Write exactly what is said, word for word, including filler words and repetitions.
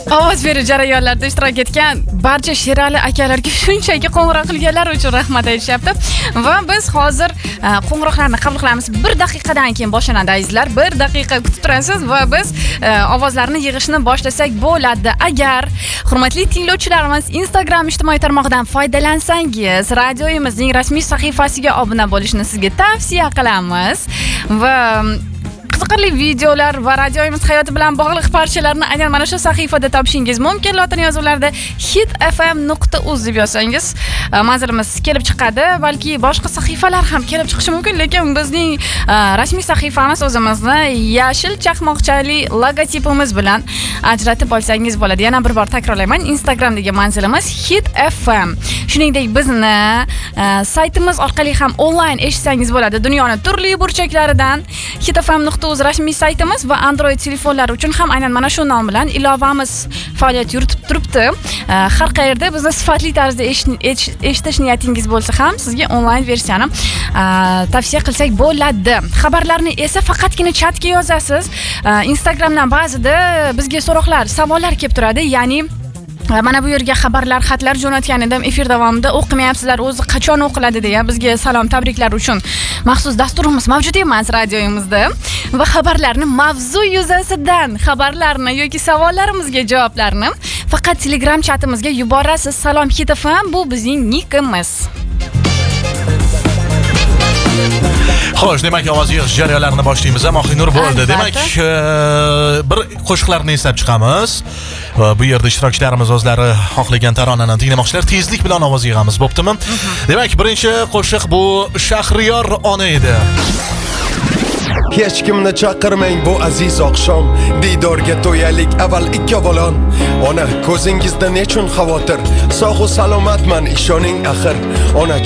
Ovoz berish jarayonlarida ishtirok etgan barcha Sherali akalarga shunchaki qo'ng'iroq qilganlar uchun rahmat aytishyapti. Va biz hozir qo'ng'iroqlarni qabul qilamiz. bir daqiqadan keyin boshlanadi azizlar. bir daqiqa kutib turasiz va biz ovozlarni yig'ishni boshlasak bo'ladi. Agar hurmatli tinglovchilarimiz Instagram ijtimoiy tarmog'idan foydalansangiz, radioyimizning rasmiy sahifasiga obuna bo'lishni sizga tavsiya qilamiz. Va qiziqarli videolar va radioyimiz hayoti bilan bog'liq parchalarni aynan mana shu sahifada topishingiz mumkin. Lotin yozuvlarida hit f m nuqta uz deb yozsangiz manzilimiz kelib chiqadi. Balki boshqa sahifalar ham kelib chiqishi mumkin, lekin bizning rasmiy sahifamiz o'zimizni yashil chaqmoqchali logotipimiz bilan ajratib olsangiz bo'ladi. Yana bir bor takrorlayman. Instagramdagi manzilimiz hit f m. Shuningdek, bizni saytimiz orqali ham onlayn eshitsangiz bo'ladi. Dunyoning turli burchaklaridan hit f m nuqta uz rasmiy saytimiz va Android telefonlar uchun ham aynan mana shu nom bilan ilovamiz faoliyat yuritib turibdi. Har qayerda bizni sifatli tarzda eshitish niyatingiz bo'lsa ham sizga onlayn versiyani tavsiya qilsak bo'ladi. Xabarlarni esa faqatgina chatga yozasiz. Instagramdan ba'zida bizga so'roqlar, savollar kelib turadi. Ya'ni mana bu yerga xabarlar, xatlar jo'natgan edim, efir davomida o'qimayapsizlar, o'zi qachon o'qiladi degan bizga salom, tabriklar uchun maxsus dasturimiz mavjud emas radioyimizda. Va xabarlarni mavzu yuzasidan xabarlarni yoki savollarimizga javoblarni faqat Telegram chatimizga yuborasiz. Salom Hit F M, bu bizning nikimiz. Xo'sh, demak, ovoz yig'ish jarayonlarini boshlaymiz. Mohinur bo'ldi. Demak, bir qo'shiqlarni eslab chiqamiz. Bu yerda ishtirokchilarimiz o'zlari xohlagan taronani tinglamoqchilar, tezlik bilan ovoz yig'amiz, bo'ptimi? Demak, birinchi qo'shiq bu Shahriyor ona edi. Hech kimni chaqirmang bu aziz oqshom, diydorga to'yalik avval ikkovolon. Ona, ko'zingizda nechun xavotir? Sog' va salomatman, ishoning axir. Ona